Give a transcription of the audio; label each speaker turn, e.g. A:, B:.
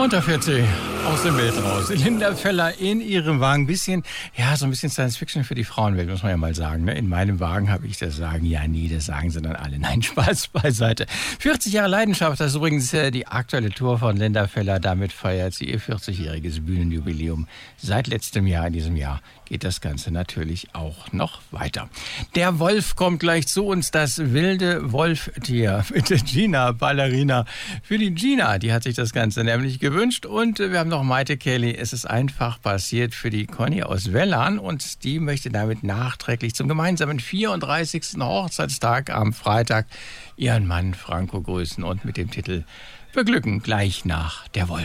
A: Und da fährt sie aus dem Bild raus. Linda Feller in ihrem Wagen. So ein bisschen Science-Fiction für die Frauenwelt, muss man ja mal sagen. Ne? In meinem Wagen habe ich das Sagen. Ja, nie, das sagen sie dann alle. Nein, Spaß beiseite. 40 Jahre Leidenschaft, das ist übrigens die aktuelle Tour von Linda Feller. Damit feiert sie ihr 40-jähriges Bühnenjubiläum. Seit letztem Jahr, in diesem Jahr, geht das Ganze natürlich auch noch weiter. Der Wolf kommt gleich zu uns, das wilde Wolftier. Bitte Gina Ballerina. Für die Gina, die hat sich das Ganze nämlich gewünscht. Und wir haben noch Maite Kelly. Es ist einfach passiert für die Conny aus Wellern. Und die möchte damit nachträglich zum gemeinsamen 34. Hochzeitstag am Freitag ihren Mann Franco grüßen und mit dem Titel beglücken, gleich nach der Wolf.